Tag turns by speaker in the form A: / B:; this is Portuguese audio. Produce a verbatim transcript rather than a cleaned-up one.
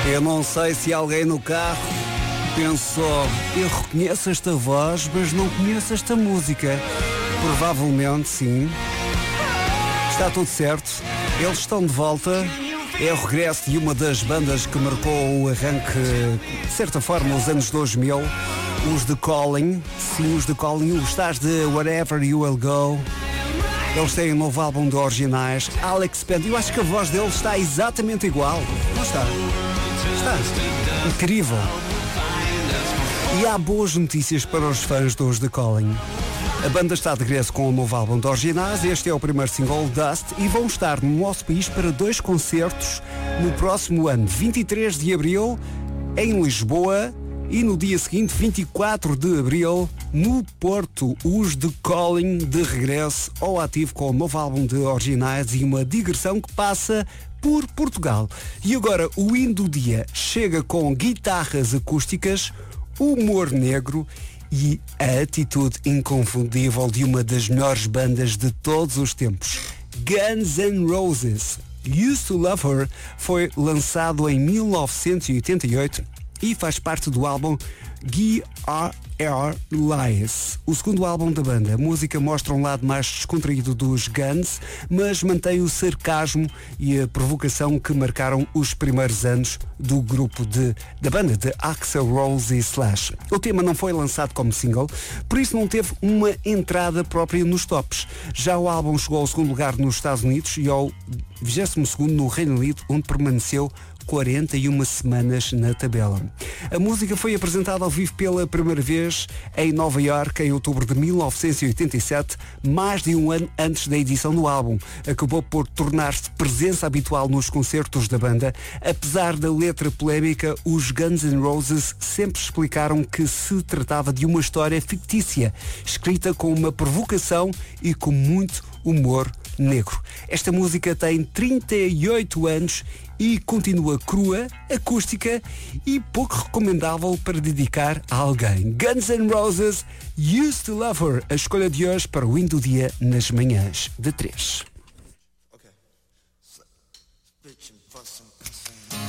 A: Eu não sei se alguém no carro pensou, eu reconheço esta voz, mas não conheço esta música. Provavelmente sim. Está tudo certo. Eles estão de volta. É o regresso de uma das bandas que marcou o arranque, de certa forma, os anos dois mil. Os The Calling. Sim, os The Calling. Os tais de Wherever You Will Go. Eles têm um novo álbum de originais, Alex Band. Eu acho que a voz deles está exatamente igual. Não está? Está. Incrível. E há boas notícias para os fãs dos The Calling. A banda está de regresso com um novo álbum de originais. Este é o primeiro single, Dust, e vão estar no nosso país para dois concertos no próximo ano, vinte e três de abril em Lisboa e no dia seguinte, vinte e quatro de abril, no Porto. Os The Calling de regresso ao ativo com um novo álbum de originais e uma digressão que passa por Portugal. E agora o hino do dia chega com guitarras acústicas, humor negro e a atitude inconfundível de uma das melhores bandas de todos os tempos, Guns N' Roses. Used to Love Her foi lançado em mil novecentos e oitenta e oito e faz parte do álbum G R R Lies, o segundo álbum da banda. A música mostra um lado mais descontraído dos Guns, mas mantém o sarcasmo e a provocação que marcaram os primeiros anos do grupo de, da banda de Axl Rose e Slash. O tema não foi lançado como single, por isso não teve uma entrada própria nos tops. Já o álbum chegou ao segundo lugar nos Estados Unidos e ao vigésimo segundo no Reino Unido, onde permaneceu quarenta e uma semanas na tabela. A música foi apresentada ao vivo pela primeira vez em Nova Iorque em outubro de mil novecentos e oitenta e sete, mais de um ano antes da edição do álbum. Acabou por tornar-se presença habitual nos concertos da banda. Apesar da letra polémica, os Guns N' Roses sempre explicaram que se tratava de uma história fictícia, escrita com uma provocação e com muito humor negro. Esta música tem trinta e oito anos e continua crua, acústica e pouco recomendável para dedicar a alguém. Guns N' Roses, Used to Love Her, a escolha de hoje para o hino do dia nas manhãs de três.